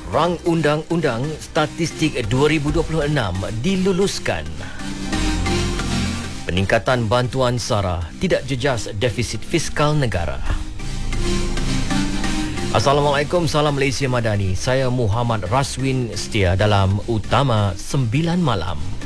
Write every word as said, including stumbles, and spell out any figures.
Rang Undang-Undang Statistik dua ribu dua puluh enam diluluskan. Peningkatan bantuan SARA tidak jejas defisit fiskal negara. Assalamualaikum, salam Malaysia Madani. Saya Muhammad Raswin Setia dalam Utama sembilan Malam.